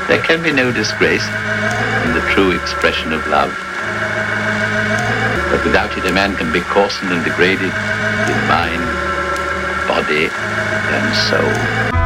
There can be no disgrace in the true expression of love. But without it, a man can be coarsened and degraded in mind, body, and soul.